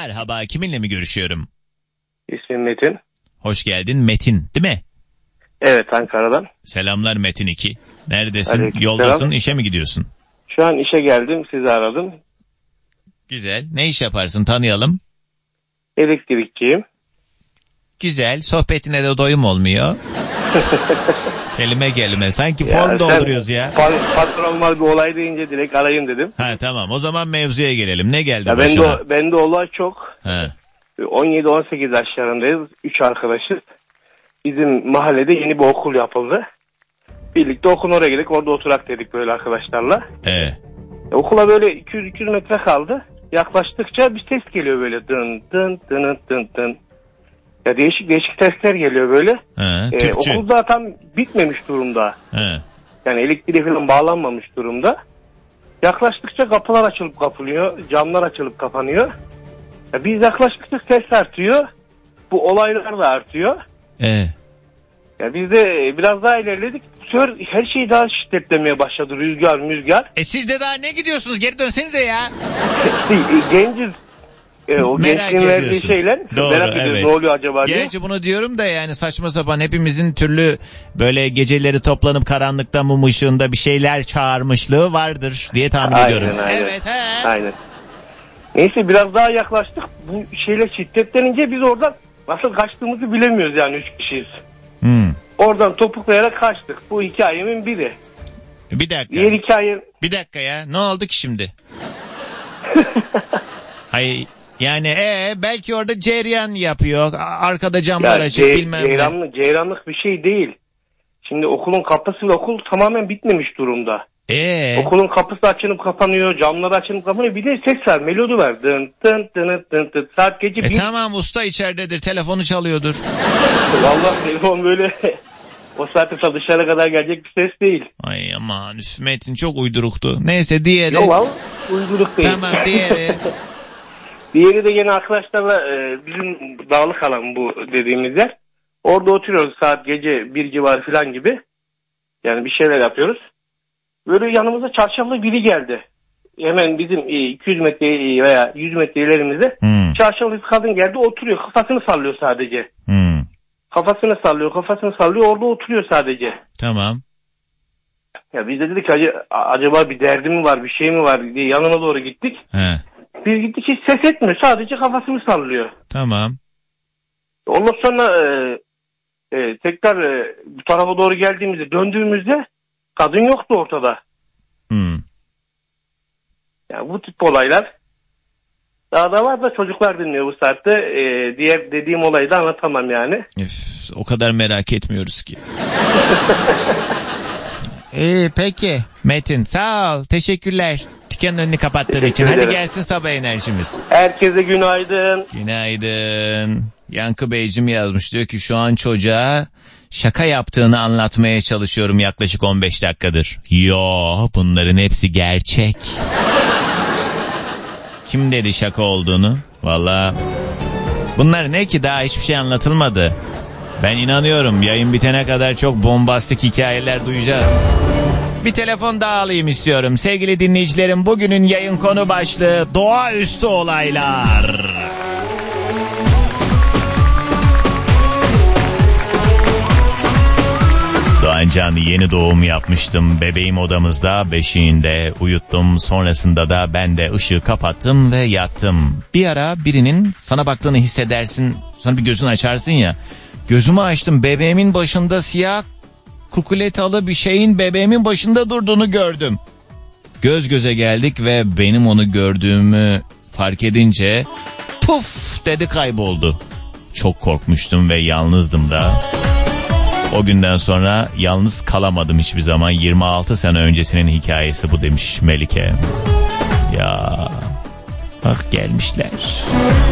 Merhaba, kiminle mi görüşüyorum? İsmim Metin. Hoş geldin Metin, değil mi? Evet, Ankara'dan. Selamlar Metin 2. Neredesin? Aleyküm Yoldasın, selam. işe mi gidiyorsun? Şu an işe geldim, sizi aradım. Güzel. Ne iş yaparsın, tanıyalım. Elektrikçiyim. Güzel. Sohbetine de doyum olmuyor. Kelime. Sanki Ya form dolduruyoruz ya. Patronal bir olay deyince direkt arayayım dedim. Ha tamam. O zaman mevzuya gelelim. Ne geldi Ya başına? bende olay çok. Ha. 17-18 yaşlarındayız. 3 arkadaşız. Bizim mahallede yeni bir okul yapıldı. Birlikte okulun oraya gidelim, orada oturak dedik böyle arkadaşlarla. Okula böyle 200 metre kaldı. Yaklaştıkça bir ses geliyor böyle, dın dın dın dın dın. Ya değişik sesler geliyor böyle. Okul zaten bitmemiş durumda. Yani elektriğe falan bağlanmamış durumda. Yaklaştıkça kapılar açılıp kapanıyor, camlar açılıp kapanıyor. Ya biz yaklaştıkça ses artıyor. Bu olaylar da artıyor. Ya biz de biraz daha ilerledik. Her şey daha şiddetlemeye başladı. Rüzgar. Siz de daha ne gidiyorsunuz? Geri dönsenize ya. Genciz. O gençliğin verdiği şeyler. Doğru, merak ediyoruz, evet. ne oluyor acaba diye. Gerçi bunu diyorum da yani saçma sapan hepimizin türlü böyle geceleri toplanıp karanlıkta mum ışığında bir şeyler çağırmışlığı vardır diye tahmin ediyorum. Aynen. Evet. Aynen. Neyse biraz daha yaklaştık. Bu şeyler şiddetlenince biz oradan nasıl kaçtığımızı bilemiyoruz yani 3 kişiyiz. Oradan topuklayarak kaçtık. Bu hikayemin biri. Bir dakika. Diğer hikaye... Bir dakika ya. Ne oldu ki şimdi? Hayır. Yani belki orada cereyan yapıyor. Arkada camlar açık bilmem ne. Ceyranlık bir şey değil. Şimdi okulun kapısı ve okul tamamen bitmemiş durumda. Okulun kapısı açılıp kapanıyor, camları açılıp kapanıyor. Bir de ses var, melodi var. Dın dın dın dın dın. Saat gece bir... Tamam, usta içeridedir, telefonu çalıyordur. Vallahi telefon böyle o saatte dışarı kadar gelecek bir ses değil. Ay aman Metin çok uyduruktu. Neyse diğeri. Yok uyduruk değil. Tamam diğeri. Diğeri de yine arkadaşlarla bizim dağlık alan bu dediğimiz yer. Orada oturuyoruz saat gece 1 civarı falan gibi. Yani bir şeyler yapıyoruz. Böyle yanımıza çarşaflı biri geldi. Hemen bizim 200 metre veya 100 metre ilerimizde çarşaflı bir kadın geldi, oturuyor. Kafasını sallıyor sadece. Kafasını sallıyor. Orada oturuyor sadece. Tamam. Ya biz de dedik acaba bir derdi mi var, bir şey mi var diye yanına doğru gittik. Biz gittik, hiç ses etmiyor. Sadece kafasını sallıyor. Tamam. Ondan sonra tekrar bu tarafa doğru geldiğimizde, döndüğümüzde kadın yoktu ortada. Yani bu tip olaylar daha da var da çocuklar dinliyor bu saatte. Diğer dediğim olayı da anlatamam yani. O kadar merak etmiyoruz ki. Peki Metin, sağ ol, teşekkürler. Dükkanın önünü kapattığın için. Hadi gelsin sabah enerjimiz. Herkese günaydın. Günaydın. Yankı Beyciğim yazmış, diyor ki şu an çocuğa şaka yaptığını anlatmaya çalışıyorum yaklaşık 15 dakikadır. Yo, bunların hepsi gerçek. Kim dedi şaka olduğunu? Vallahi bunlar ne ki, daha hiçbir şey anlatılmadı. Ben inanıyorum yayın bitene kadar çok bombastik hikayeler duyacağız. Bir telefon daha alayım istiyorum. Sevgili dinleyicilerim, bugünün yayın konu başlığı doğaüstü olaylar. Doğan Can'ı yeni doğum yapmıştım. Bebeğim odamızda, beşiğinde uyuttum. Sonrasında da ben de ışığı kapattım ve yattım. Bir ara birinin sana baktığını hissedersin. Sonra bir gözünü açarsın ya. Gözümü açtım. Bebeğimin başında siyah kukuletalı bir şeyin bebeğimin başında durduğunu gördüm. Göz göze geldik ve benim onu gördüğümü fark edince puf dedi, kayboldu. Çok korkmuştum ve yalnızdım da. O günden sonra yalnız kalamadım hiçbir zaman. 26 sene öncesinin hikayesi bu demiş Melike. Ya bak gelmişler.